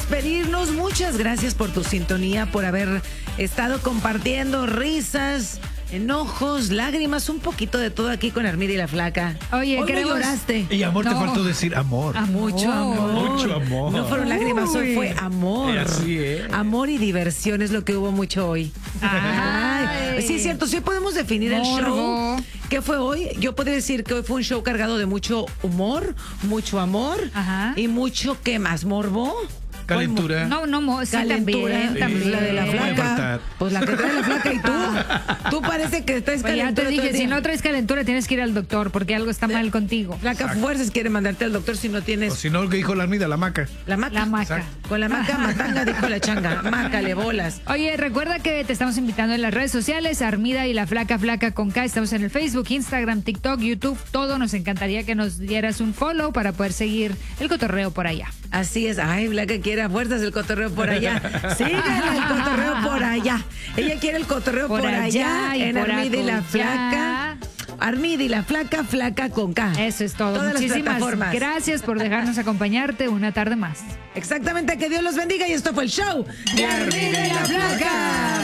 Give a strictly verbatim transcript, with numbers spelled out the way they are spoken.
despedirnos, muchas gracias por tu sintonía, por haber estado compartiendo risas, enojos, lágrimas, un poquito de todo aquí con Armida y la Flaca. Oye, hoy queremos... no lloraste. Y amor, No. te faltó decir amor. Amor. Mucho amor. Mucho amor. No fueron lágrimas, hoy Uy. fue amor. Así es. Amor y diversión es lo que hubo mucho hoy. Ay. Sí, es cierto, sí podemos definir el Morbo. show. ¿Qué fue hoy? Yo podría decir que hoy fue un show cargado de mucho humor, mucho amor Ajá. y mucho, ¿qué más? ¿Morbo? Calentura. No, no, mo- sí, Calentura, también, Sí, también. la de la no puede Flaca. faltar. Pues la que trae la Flaca y tú. Tú parece que traes Pues ya calentura. te dije, todo el si día. no traes calentura tienes que ir al doctor porque algo está mal contigo. Flaca Fuerzas quiere mandarte al doctor si no O tienes si no, lo que dijo la Armida, la maca. la maca. La maca. Exacto. Con la maca matanga, dijo la changa. Mácale bolas. Oye, recuerda que te estamos invitando en las redes sociales, Armida y la Flaca Flaca con K. Estamos en el Facebook, Instagram, TikTok, YouTube, todo. Nos encantaría que nos dieras un follow para poder seguir el cotorreo por allá. Así es. Ay, Flaca quiere a fuerzas el cotorreo por allá. Síganle el cotorreo por allá. Ella quiere el cotorreo por, Por allá, allá y en por Armida y la acullá. Flaca. Armida y la Flaca, Flaca con K. Eso es todo. Todas las Muchísimas plataformas. gracias por dejarnos acompañarte una tarde más. Exactamente, que Dios los bendiga y esto fue el show de Armida y la Flaca.